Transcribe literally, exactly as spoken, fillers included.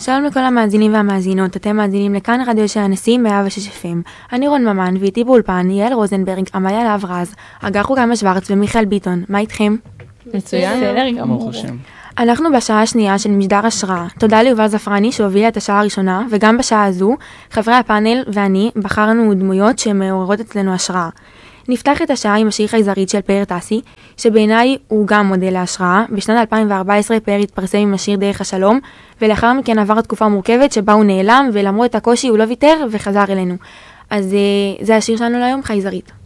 שלום לכל המאזינים והמאזינות, אתם מאזינים לכאן רדיו של הנשיא מאה ושש אף אם. אני רון ממן ואיתי באולפן יעל רוזנברג, עמליה להברז, אגר חוגמה שוורץ ומיכאל ביטון. מה איתכם? מצוין, ברוך השם. אנחנו בשעה השנייה של משדר השראה. תודה ליובל זפרני שהובילה את השעה הראשונה, וגם בשעה הזו, חברי הפאנל ואני בחרנו דמויות שמעוררות אצלנו השראה. נפתח את השעה עם השיר חייזרית של פאר טסי, שבעיניי הוא גם מודל להשראה. בשנת אלפיים וארבע עשרה פאר התפרסם עם השיר דרך השלום, ולאחר מכן עבר התקופה מורכבת שבה הוא נעלם, ולמרות הקושי הוא לא ויתר וחזר אלינו. אז זה השיר שלנו להיום, חייזרית.